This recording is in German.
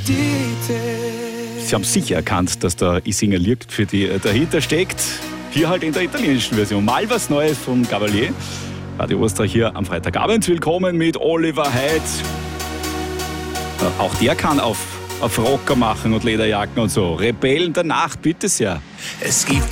Sie haben sicher erkannt, dass da Ich singe liegt für die dahinter steckt. Hier halt in der italienischen Version. Mal was Neues von Gabalier. Radio Österreich hier am Freitagabend. Willkommen mit Oliver Heid. Auch der kann auf Rocker machen und Lederjacken und so. Rebellen der Nacht, bitte sehr. Es gibt